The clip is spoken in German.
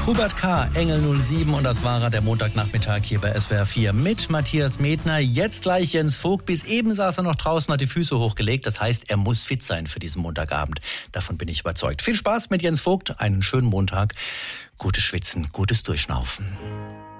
Hubert K., Engel 07 und das war der Montagnachmittag hier bei SWR 4 mit Matthias Medtner. Jetzt gleich Jens Vogt. Bis eben saß er noch draußen, hat die Füße hochgelegt. Das heißt, er muss fit sein für diesen Montagabend. Davon bin ich überzeugt. Viel Spaß mit Jens Vogt. Einen schönen Montag. Gutes Schwitzen, gutes Durchschnaufen.